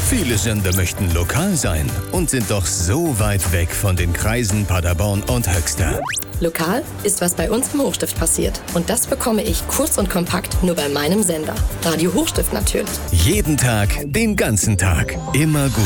Viele Sender möchten lokal sein und sind doch so weit weg von den Kreisen Paderborn und Höxter. Lokal ist, was bei uns im Hochstift passiert. Und das bekomme ich kurz und kompakt nur bei meinem Sender. Radio Hochstift natürlich. Jeden Tag, den ganzen Tag. Immer gut.